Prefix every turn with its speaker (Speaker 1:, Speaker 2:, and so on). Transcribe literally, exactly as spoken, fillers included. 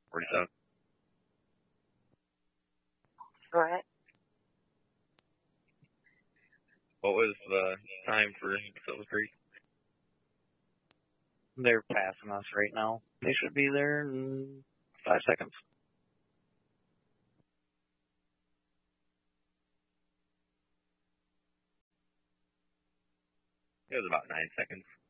Speaker 1: forty-seven.
Speaker 2: Go ahead.
Speaker 1: What was the time for Silver Creek?
Speaker 3: They're passing us right now. They should be there in five seconds.
Speaker 1: It was about nine seconds.